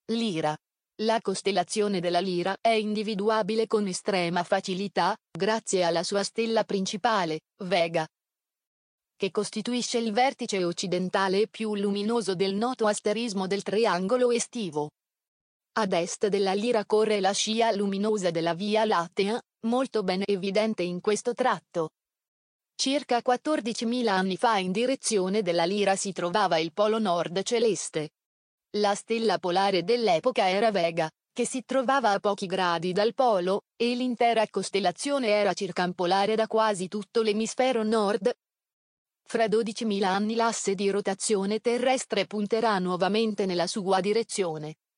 Lira. La costellazione della Lira è individuabile con estrema facilità, grazie alla sua stella principale, Vega, che costituisce il vertice occidentale più luminoso del noto asterismo del triangolo estivo. Ad est della Lira corre la scia luminosa della Via Lattea, molto ben evidente in questo tratto. Circa 14.000 anni fa in direzione della Lira si trovava il polo nord celeste. La stella polare dell'epoca era Vega, che si trovava a pochi gradi dal polo, e l'intera costellazione era circampolare da quasi tutto l'emisfero nord. Fra 12.000 anni l'asse di rotazione terrestre punterà nuovamente nella sua direzione.